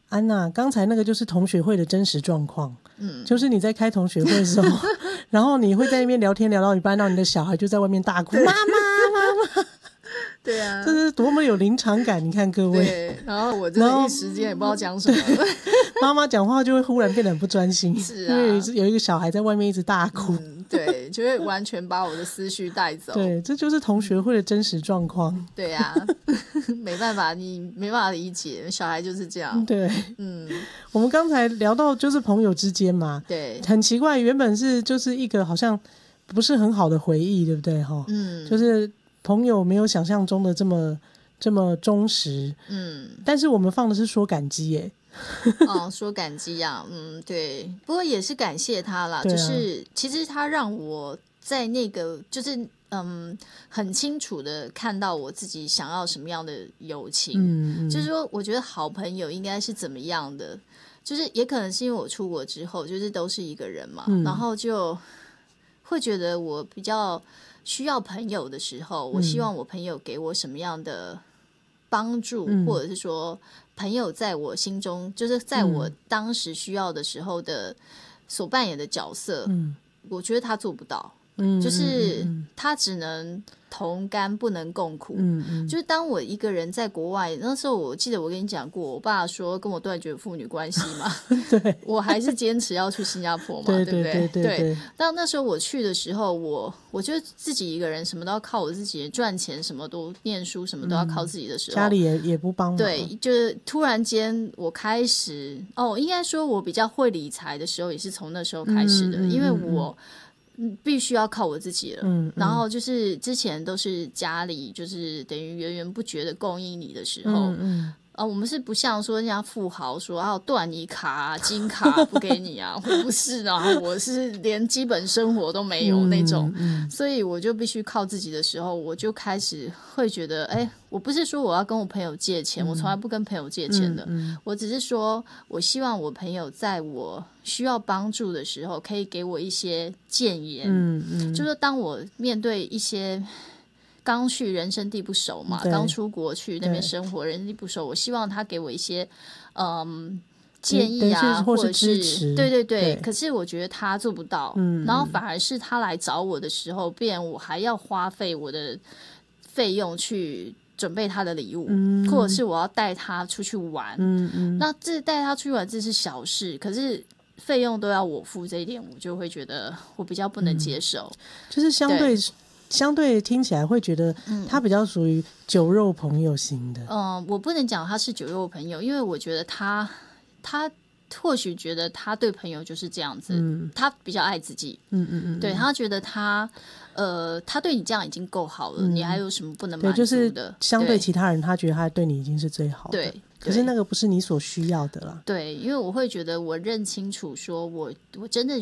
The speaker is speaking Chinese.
安娜，刚才那个就是同学会的真实状况，就是你在开同学会的时候，然后你会在那边聊天聊到一半，然后你的小孩就在外面大哭，妈妈妈妈。 对啊， 这是多么有临场感，你看各位。 对，然后我真的一时间也不知道讲什么了。 妈妈讲话就会忽然变得很不专心， 是啊， 因为有一个小孩在外面一直大哭， 对，就会完全把我的思绪带走。 对，这就是同学会的真实状况。 对啊，没办法，你没办法理解，小孩就是这样。 对，我们刚才聊到就是朋友之间嘛， 对， 很奇怪，原本是就是一个好像不是很好的回忆，对不对？就是朋友没有想象中的这么忠实，但是我们放的是说感激耶。 说感激啊，对，不过也是感谢他啦，就是其实他让我在那个就是很清楚的看到我自己想要什么样的友情，就是说我觉得好朋友应该是怎么样的，就是也可能是因为我出国之后就是都是一个人嘛，然后就会觉得我比较需要朋友的时候，我希望我朋友给我什么样的帮助，或者是说朋友在我心中就是在我当时需要的时候的所扮演的角色，我觉得他做不到，就是他只能同甘不能共苦，就是当我一个人在国外，那时候我记得我跟你讲过，我爸说跟我断绝父女关系嘛， 对， 我还是坚持要去新加坡嘛， 对不对？ 对。 但那时候我去的时候，我觉得自己一个人什么都要靠我自己，赚钱什么都念书什么都要靠自己的时候， 家里也不帮忙， 对，就是突然间我开始应该说我比较会理财的时候，也是从那时候开始的，因为我必须要靠我自己了，然后就是之前都是家里就是等于源源不绝的供应你的时候，我们是不像说人家富豪说断你卡啊金卡不给你啊，我不是啊，我是连基本生活都没有那种，所以我就必须靠自己的时候，我就开始会觉得我不是说我要跟我朋友借钱，我从来不跟朋友借钱的，我只是说我希望我朋友在我需要帮助的时候可以给我一些建言，就是说当我面对一些刚去人生地不熟嘛，刚出国去那边生活人生地不熟，我希望他给我一些建议啊，或者是支持，对，可是我觉得他做不到，然后反而是他来找我的时候，变我还要花费我的费用去准备他的礼物，或者是我要带他出去玩，那这带他出去玩这是小事，可是费用都要我付，这一点我就会觉得我比较不能接受， 就是相对听起来会觉得他比较属于酒肉朋友型的。 我不能讲他是酒肉朋友，因为我觉得他或许觉得他对朋友就是这样子，他比较爱自己，对，他觉得他对你这样已经够好了，你还有什么不能满足的？ 就是相对其他人，他觉得他对你已经是最好的， 对。 可是那个不是你所需要的啦。 对，因为我会觉得我认清楚说我真的